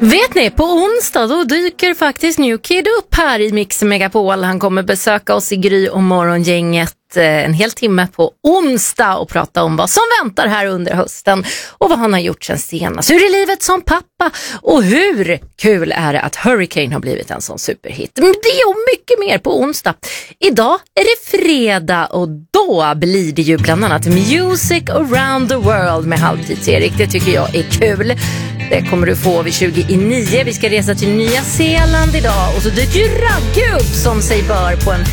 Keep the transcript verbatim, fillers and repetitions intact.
Vet ni, på onsdag då dyker faktiskt New Kid upp här i Mix Megapol. Han kommer besöka oss i Gry och morgongänget en hel timme på onsdag och prata om vad som väntar här under hösten och vad han har gjort sen senast. Hur är livet som pappa och hur kul är det att Hurricane har blivit en sån superhit. Det och mycket mer på onsdag. Idag är det fredag och då blir det ju bland annat Music Around the World med Halvtids-Erik. Det tycker jag är kul. Det kommer du få vid tjugo i nio. Vi ska resa till Nya Zeeland idag och så dyker ju Ragge upp som sig bör på en